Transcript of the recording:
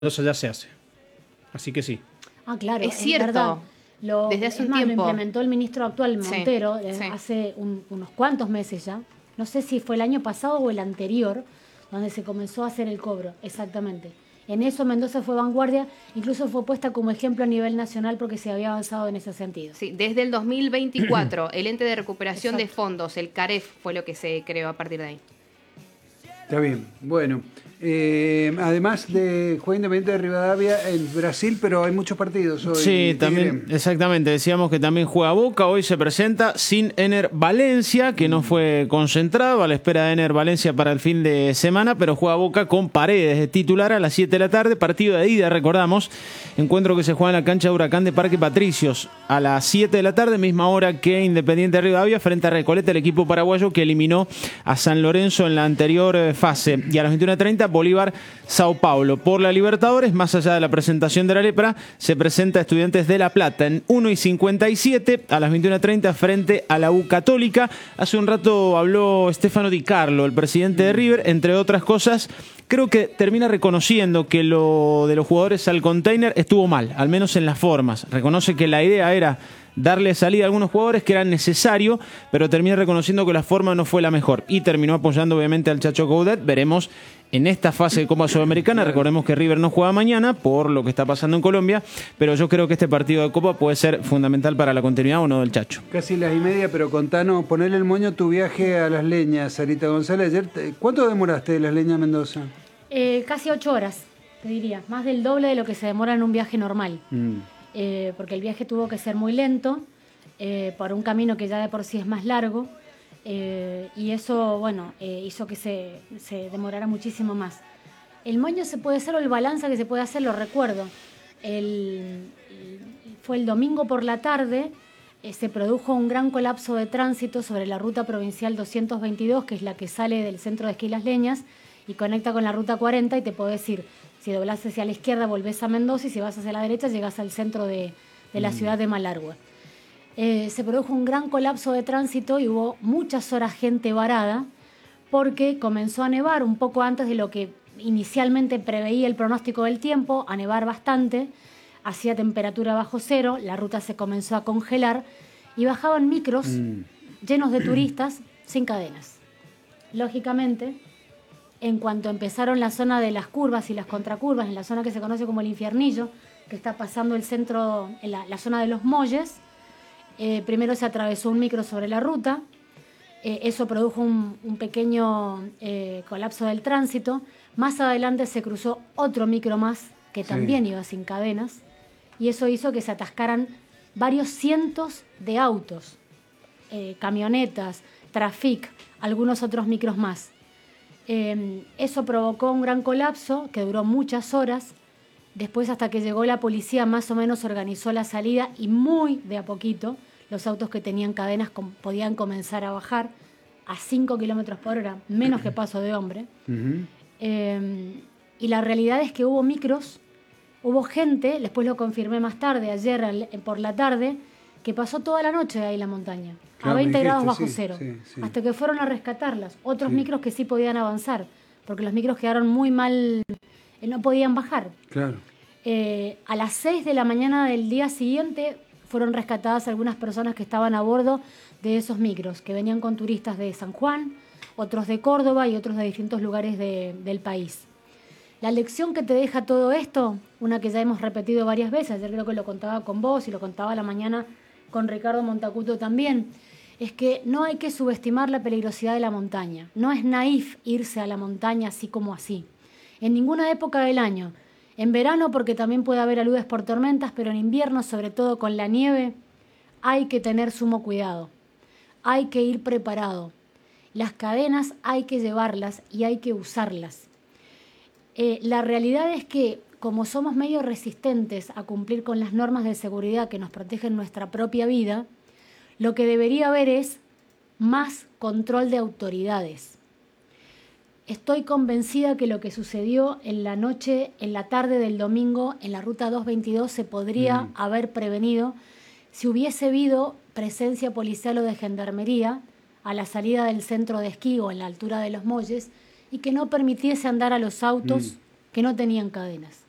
Mendoza ya se hace. Así que sí. Ah, claro, es cierto. Verdad. Desde hace un lo tiempo implementó el ministro actual, Montero, sí. hace unos cuantos meses ya. No sé si fue el año pasado o el anterior, donde se comenzó a hacer el cobro, exactamente. En eso Mendoza fue vanguardia, incluso fue puesta como ejemplo a nivel nacional porque se había avanzado en ese sentido. Sí, desde el 2024, el ente de recuperación Exacto. de fondos, el CAREF, fue lo que se creó a partir de ahí. Está bien, bueno. Además de juega Independiente de Rivadavia en Brasil, pero hay muchos partidos hoy. Sí, también, exactamente. Decíamos que también juega Boca. Hoy se presenta sin Ener Valencia, que no fue concentrado, a la espera de Ener Valencia para el fin de semana, pero juega Boca con Paredes de titular a las 7 de la tarde. Partido de ida, recordamos. Encuentro que se juega en la cancha de Huracán de Parque Patricios a las 7 de la tarde, misma hora que Independiente de Rivadavia, frente a Recoleta, el equipo paraguayo que eliminó a San Lorenzo en la anterior fase. Y a las 21:30, Bolívar Sao Paulo. Por la Libertadores, más allá de la presentación de la lepra, se presenta Estudiantes de La Plata en 1:57 a las 21:30 frente a la U Católica. Hace un rato habló Stefano Di Carlo, el presidente de River, entre otras cosas. Creo que termina reconociendo que lo de los jugadores al container estuvo mal, al menos en las formas. Reconoce que la idea era darle salida a algunos jugadores que era necesario, pero termina reconociendo que la forma no fue la mejor y terminó apoyando obviamente al Chacho Coudet. Veremos en esta fase de Copa Sudamericana. Recordemos que River no juega mañana por lo que está pasando en Colombia, pero yo creo que este partido de Copa puede ser fundamental para la continuidad o no del Chacho. Casi las 1:30, pero contanos, ponele el moño tu viaje a Las Leñas, Sarita González. Ayer, ¿cuánto demoraste de Las Leñas a Mendoza? Casi 8 horas, te diría. Más del doble de lo que se demora en un viaje normal. Porque el viaje tuvo que ser muy lento, por un camino que ya de por sí es más largo, y eso, bueno, hizo que se demorara muchísimo más. El moño se puede hacer, o el balance que se puede hacer, lo recuerdo. Fue el domingo por la tarde, se produjo un gran colapso de tránsito sobre la ruta provincial 222, que es la que sale del centro de Esquí Las Leñas y conecta con la ruta 40, y te puedo decir, si doblás hacia la izquierda volvés a Mendoza, y si vas hacia la derecha llegás al centro de la ciudad de Malargüe. Se produjo un gran colapso de tránsito y hubo muchas horas gente varada porque comenzó a nevar un poco antes de lo que inicialmente preveía el pronóstico del tiempo, a nevar bastante, hacía temperatura bajo cero, la ruta se comenzó a congelar y bajaban micros llenos de turistas sin cadenas. Lógicamente, en cuanto empezaron la zona de las curvas y las contracurvas, en la zona que se conoce como el Infiernillo, que está pasando el centro, en la zona de los Molles, primero se atravesó un micro sobre la ruta, eso produjo un pequeño colapso del tránsito. Más adelante se cruzó otro micro más que también iba sin cadenas, y eso hizo que se atascaran varios cientos de autos, camionetas, Trafic, algunos otros micros más. Eso provocó un gran colapso que duró muchas horas. Después, hasta que llegó la policía, más o menos organizó la salida, y muy de a poquito los autos que tenían cadenas podían comenzar a bajar a 5 kilómetros por hora, menos que paso de hombre. Y la realidad es que hubo micros, hubo gente, después lo confirmé más tarde, ayer por la tarde, que pasó toda la noche ahí en la montaña, a 20 grados bajo cero, hasta que fueron a rescatarlas. Otros micros que sí podían avanzar, porque los micros quedaron muy mal, no podían bajar. Claro. A las 6 de la mañana del día siguiente fueron rescatadas algunas personas que estaban a bordo de esos micros, que venían con turistas de San Juan, otros de Córdoba y otros de distintos lugares del país. La lección que te deja todo esto, una que ya hemos repetido varias veces, ayer creo que lo contaba con vos y lo contaba a la mañana con Ricardo Montacuto también, es que no hay que subestimar la peligrosidad de la montaña. No es naif irse a la montaña así como así. En ninguna época del año. En verano, porque también puede haber aludes por tormentas, pero en invierno, sobre todo con la nieve, hay que tener sumo cuidado. Hay que ir preparado. Las cadenas hay que llevarlas y hay que usarlas. La realidad es que, como somos medio resistentes a cumplir con las normas de seguridad que nos protegen nuestra propia vida, lo que debería haber es más control de autoridades. Estoy convencida que lo que sucedió en la noche, en la tarde del domingo, en la ruta 222 se podría haber prevenido si hubiese habido presencia policial o de gendarmería a la salida del centro de esquí o en la altura de los Molles, y que no permitiese andar a los autos que no tenían cadenas.